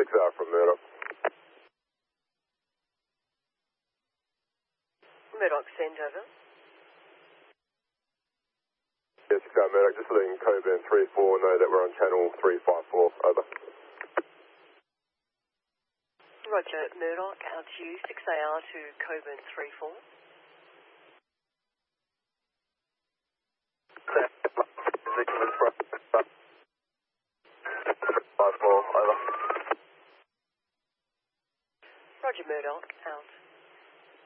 6R from Murdoch. Murdoch, send over. Yeah, 6R Murdoch, just letting Coburn 3-4 know that we're on channel 354, over. Roger, Murdoch, out to you, 6AR to Coburn 3-4. Roger, Murdoch, out.